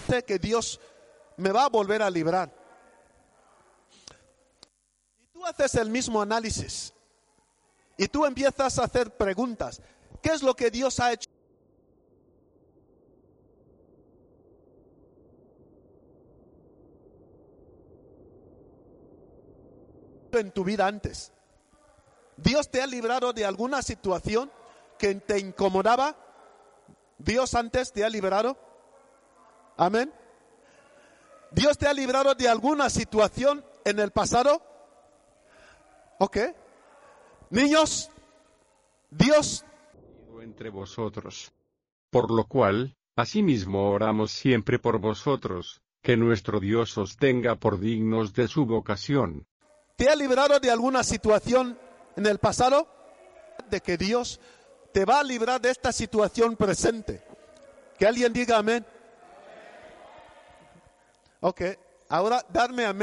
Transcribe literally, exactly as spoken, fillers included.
sé que Dios me va a volver a librar. Y tú haces el mismo análisis. Y tú empiezas a hacer preguntas. ¿Qué es lo que Dios ha hecho en tu vida antes? ¿Dios te ha librado de alguna situación que te incomodaba? ¿Dios antes te ha librado? Amén. ¿Dios te ha librado de alguna situación en el pasado? Ok. Niños, Dios entre vosotros. Por lo cual, asimismo oramos siempre por vosotros, que nuestro Dios os tenga por dignos de su vocación. ¿te ha librado de alguna situación en el pasado? De que Dios te va a librar de esta situación presente. Que alguien diga amén. Ok, ahora darme amén.